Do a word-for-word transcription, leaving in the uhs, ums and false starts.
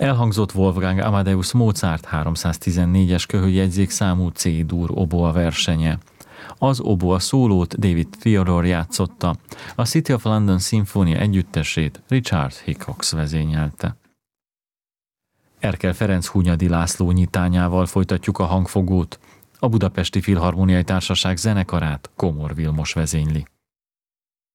Elhangzott Wolfgang Amadeus Mozart háromszáztizennégyes köhögjegyzék számú C-dur oboa versenye. Az oboa szólót David Theodore játszotta, a City of London Szimfónia együttesét Richard Hickox vezényelte. Erkel Ferenc Hunyadi László nyitányával folytatjuk a hangfogót. A Budapesti Filharmoniai Társaság zenekarát Komor Vilmos vezényli.